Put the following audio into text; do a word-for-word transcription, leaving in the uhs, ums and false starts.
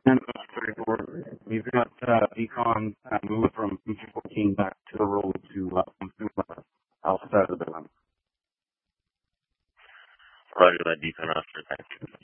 And that's straightforward. We've got uh, Econ uh, moved from feature fourteen back to the role to uh, uh, alpha side of the building. Roger that, Decon Roster. Thank you.